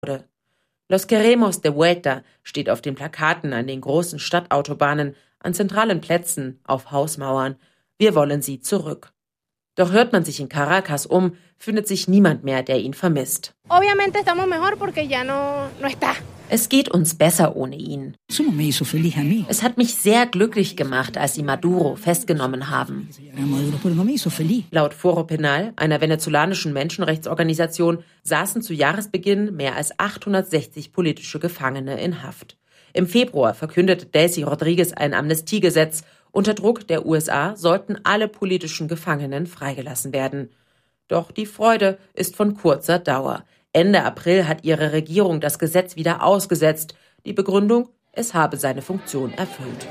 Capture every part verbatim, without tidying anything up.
wurde. Los queremos de vuelta steht auf den Plakaten an den großen Stadtautobahnen, an zentralen Plätzen, auf Hausmauern. Wir wollen sie zurück. Doch hört man sich in Caracas um, findet sich niemand mehr, der ihn vermisst. Es geht uns besser ohne ihn. Es hat mich sehr glücklich gemacht, als sie Maduro festgenommen haben. Laut Foro Penal, einer venezolanischen Menschenrechtsorganisation, saßen zu Jahresbeginn mehr als achthundertsechzig politische Gefangene in Haft. Im Februar verkündete Delcy Rodriguez ein Amnestiegesetz. Unter Druck der U S A sollten alle politischen Gefangenen freigelassen werden. Doch die Freude ist von kurzer Dauer. Ende April hat ihre Regierung das Gesetz wieder ausgesetzt. Die Begründung, es habe seine Funktion erfüllt.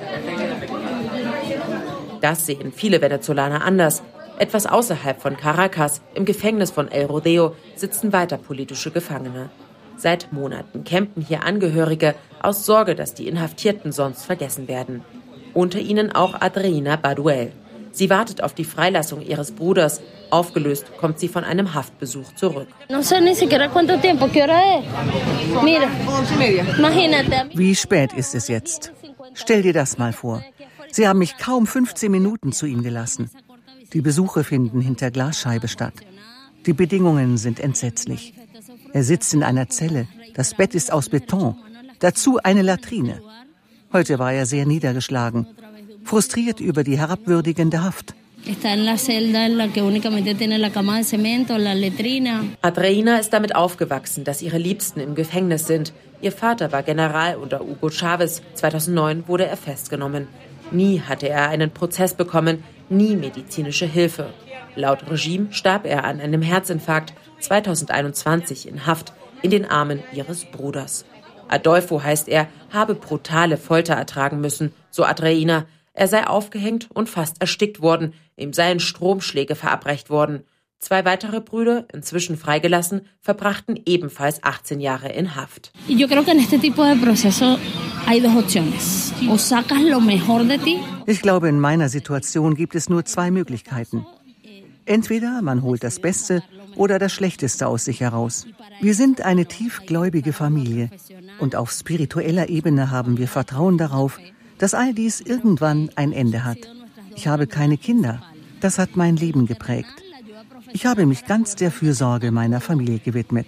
Das sehen viele Venezolaner anders. Etwas außerhalb von Caracas, im Gefängnis von El Rodeo, sitzen weiter politische Gefangene. Seit Monaten campen hier Angehörige aus Sorge, dass die Inhaftierten sonst vergessen werden. Unter ihnen auch Adriana Baduel. Sie wartet auf die Freilassung ihres Bruders. Aufgelöst kommt sie von einem Haftbesuch zurück. Wie spät ist es jetzt? Stell dir das mal vor. Sie haben mich kaum fünfzehn Minuten zu ihm gelassen. Die Besuche finden hinter Glasscheibe statt. Die Bedingungen sind entsetzlich. Er sitzt in einer Zelle. Das Bett ist aus Beton. Dazu eine Latrine. Heute war er sehr niedergeschlagen, frustriert über die herabwürdigende Haft. Adriana ist damit aufgewachsen, dass ihre Liebsten im Gefängnis sind. Ihr Vater war General unter Hugo Chávez. zweitausendneun wurde er festgenommen. Nie hatte er einen Prozess bekommen, nie medizinische Hilfe. Laut Regime starb er an einem Herzinfarkt zweitausendeinundzwanzig in Haft in den Armen ihres Bruders. Adolfo heißt er, habe brutale Folter ertragen müssen, so Adriana. Er sei aufgehängt und fast erstickt worden, ihm seien Stromschläge verabreicht worden. Zwei weitere Brüder, inzwischen freigelassen, verbrachten ebenfalls achtzehn Jahre in Haft. Ich glaube, in meiner Situation gibt es nur zwei Möglichkeiten. Entweder man holt das Beste oder das Schlechteste aus sich heraus. Wir sind eine tiefgläubige Familie und auf spiritueller Ebene haben wir Vertrauen darauf, dass all dies irgendwann ein Ende hat. Ich habe keine Kinder. Das hat mein Leben geprägt. Ich habe mich ganz der Fürsorge meiner Familie gewidmet.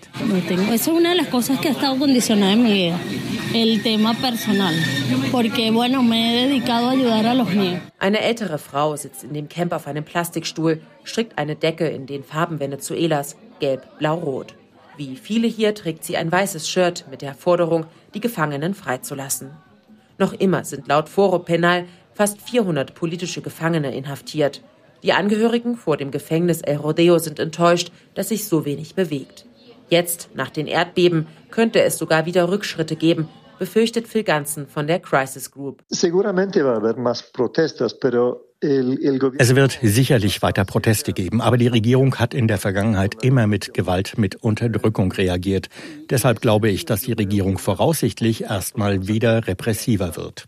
Eine ältere Frau sitzt in dem Camp auf einem Plastikstuhl, strickt eine Decke in den Farben Venezuelas, gelb, blau, rot. Wie viele hier trägt sie ein weißes Shirt mit der Forderung, die Gefangenen freizulassen. Noch immer sind laut Foro Penal fast vierhundert politische Gefangene inhaftiert. Die Angehörigen vor dem Gefängnis El Rodeo sind enttäuscht, dass sich so wenig bewegt. Jetzt, nach den Erdbeben, könnte es sogar wieder Rückschritte geben, befürchtet Phil Ganzen von der Crisis Group. Es wird sicherlich weiter Proteste geben, aber die Regierung hat in der Vergangenheit immer mit Gewalt, mit Unterdrückung reagiert. Deshalb glaube ich, dass die Regierung voraussichtlich erstmal wieder repressiver wird.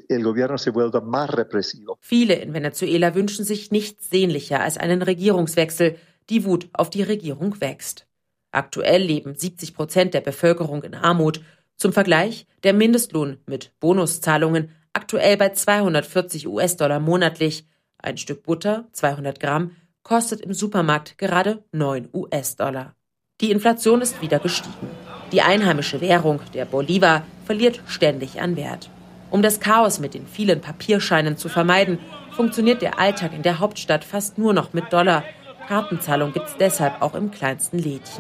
Viele in Venezuela wünschen sich nichts sehnlicher als einen Regierungswechsel. Die Wut auf die Regierung wächst. Aktuell leben siebzig Prozent der Bevölkerung in Armut. Zum Vergleich, der Mindestlohn mit Bonuszahlungen aktuell bei zweihundertvierzig US-Dollar monatlich. Ein Stück Butter, zweihundert Gramm, kostet im Supermarkt gerade neun US-Dollar. Die Inflation ist wieder gestiegen. Die einheimische Währung, der Bolivar, verliert ständig an Wert. Um das Chaos mit den vielen Papierscheinen zu vermeiden, funktioniert der Alltag in der Hauptstadt fast nur noch mit Dollar. Kartenzahlung gibt's deshalb auch im kleinsten Lädchen.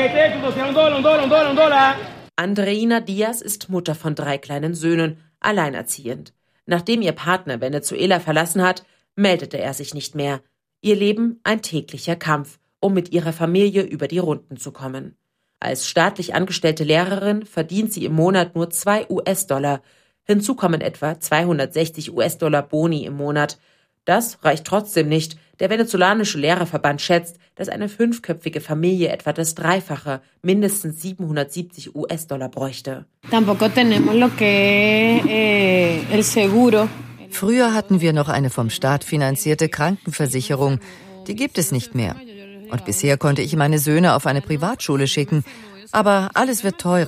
Andreina Diaz ist Mutter von drei kleinen Söhnen, alleinerziehend. Nachdem ihr Partner Venezuela verlassen hat, meldete er sich nicht mehr. Ihr Leben ein täglicher Kampf, um mit ihrer Familie über die Runden zu kommen. Als staatlich angestellte Lehrerin verdient sie im Monat nur zwei US-Dollar. Hinzu kommen etwa zweihundertsechzig US-Dollar Boni im Monat. Das reicht trotzdem nicht. Der venezolanische Lehrerverband schätzt, dass eine fünfköpfige Familie etwa das Dreifache, mindestens siebenhundertsiebzig US-Dollar bräuchte. Früher hatten wir noch eine vom Staat finanzierte Krankenversicherung. Die gibt es nicht mehr. Und bisher konnte ich meine Söhne auf eine Privatschule schicken. Aber alles wird teurer.